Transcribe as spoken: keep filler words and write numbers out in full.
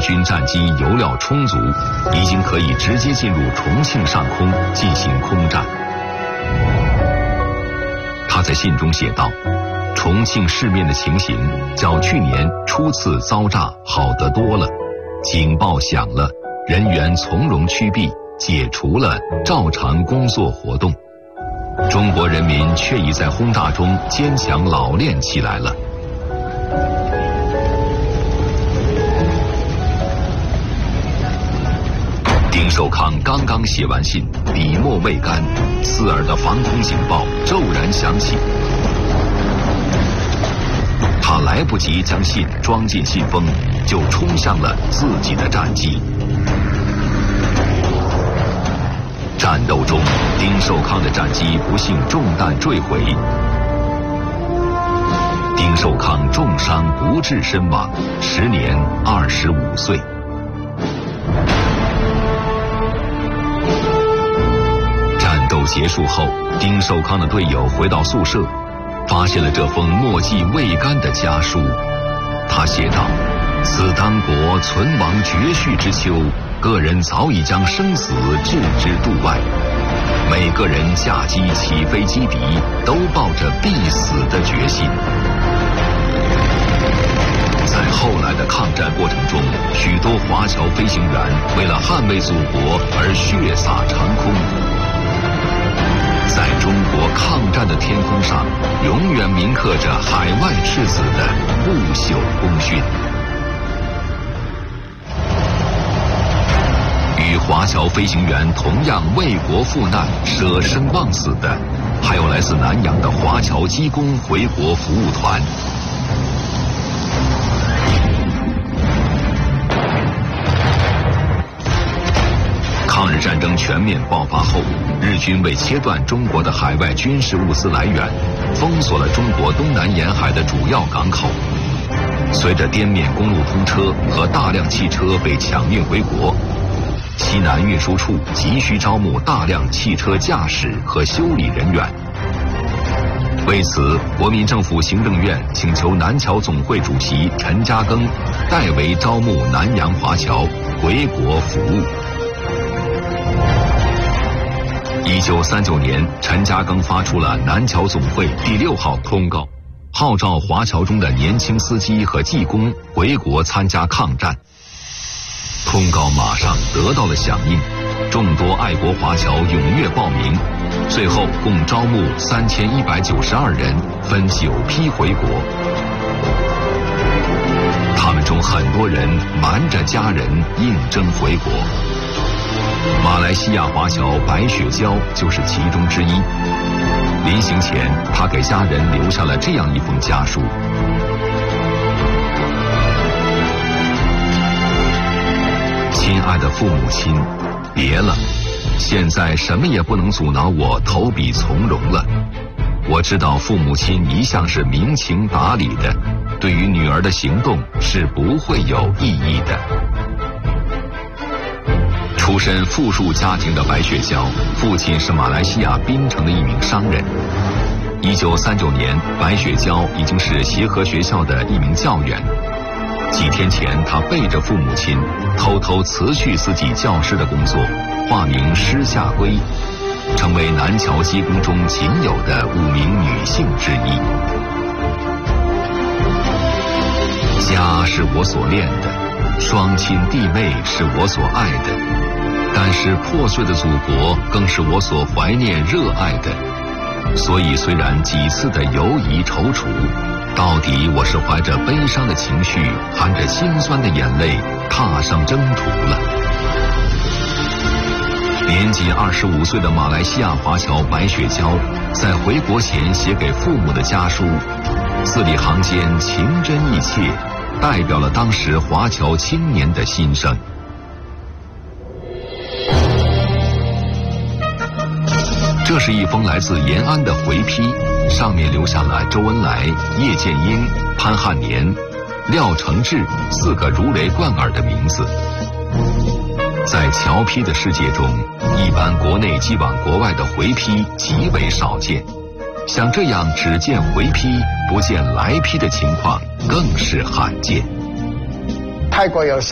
军战机油料充足，已经可以直接进入重庆上空进行空战。他在信中写道：重庆市面的情形较去年初次遭炸好得多了，警报响了，人员从容趋避，解除了照常工作活动。中国人民却已在轰炸中坚强老练起来了。丁寿康刚刚写完信，笔墨未干，刺耳的防空警报骤然响起。他来不及将信装进信封，就冲向了自己的战机。战斗中，丁寿康的战机不幸中弹坠毁，丁寿康重伤不治身亡，时年二十五岁。战斗结束后，丁寿康的队友回到宿舍，发现了这封墨迹未干的家书。他写道：此当国存亡绝续之秋，个人早已将生死置之度外，每个人驾机起飞击敌，都抱着必死的决心。在后来的抗战过程中，许多华侨飞行员为了捍卫祖国而血洒长空。在中国抗战的天空上，永远铭刻着海外赤子的不朽功勋。与华侨飞行员同样为国赴难、舍生忘死的，还有来自南洋的华侨机工回国服务团。抗日战争全面爆发后，日军为切断中国的海外军事物资来源，封锁了中国东南沿海的主要港口。随着滇缅公路通车和大量汽车被抢运回国，西南运输处急需招募大量汽车驾驶和修理人员。为此，国民政府行政院请求南侨总会主席陈嘉庚代为招募南洋华侨回国服务。一九三九年，陈嘉庚发出了南侨总会第六号通告，号召华侨中的年轻司机和技工回国参加抗战。通告马上得到了响应，众多爱国华侨踊跃报名，最后共招募三千一百九十二人，分九批回国。他们中很多人瞒着家人应征回国。马来西亚华侨白雪娇就是其中之一。临行前，他给家人留下了这样一封家书：亲爱的父母亲，别了，现在什么也不能阻挠我投笔从戎了。我知道父母亲一向是明情达理的，对于女儿的行动是不会有异议的。出身富庶家庭的白雪娇，父亲是马来西亚槟城的一名商人。一九三九年，白雪娇已经是协和学校的一名教员。几天前，她背着父母亲，偷偷辞去自己教师的工作，化名施夏归，成为南侨机工中仅有的五名女性之一。家是我所恋的，双亲弟妹是我所爱的。但是破碎的祖国更是我所怀念热爱的，所以虽然几次的犹疑踌躇，到底我是怀着悲伤的情绪，含着心酸的眼泪踏上征途了。年仅二十五岁的马来西亚华侨白雪娇，在回国前写给父母的家书，字里行间情真意切，代表了当时华侨青年的心声。这是一封来自延安的回批，上面留下了周恩来、叶剑英、潘汉年、廖承志四个如雷贯耳的名字。在侨批的世界中，一般国内寄往国外的回批极为少见，像这样只见回批不见来批的情况更是罕见。 泰国有